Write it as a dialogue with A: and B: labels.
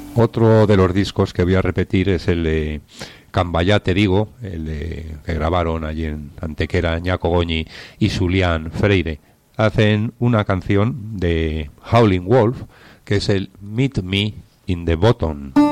A: Otro de los discos que voy a repetir es el de Camballá te digo, que grabaron allí en Antequera, Ñaco Goñi y Julián Freire. Hacen una canción de Howling Wolf, que es el Meet Me in the Bottom.